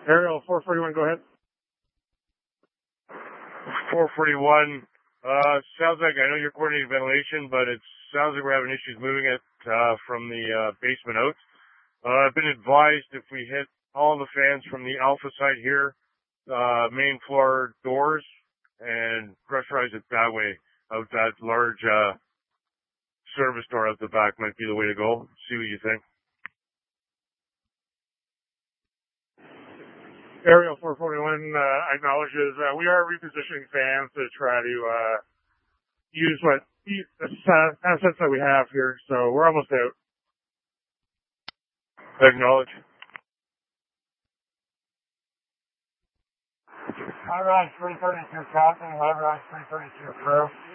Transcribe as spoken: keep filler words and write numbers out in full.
Aerial four forty-one, go ahead. four forty-one, uh, sounds like, I know you're coordinating ventilation, but it sounds like we're having issues moving it, uh, from the, uh, basement out. Uh, I've been advised if we hit all the fans from the alpha site here, uh, main floor doors, and pressurize it that way, out that large, uh, service door out the back might be the way to go. See what you think. Aerial four forty-one uh, acknowledges uh, we are repositioning fans to try to uh, use what the assets that we have here, so we're almost out. Acknowledge. High rise three thirty-two Captain, high rise three thirty-two Crew.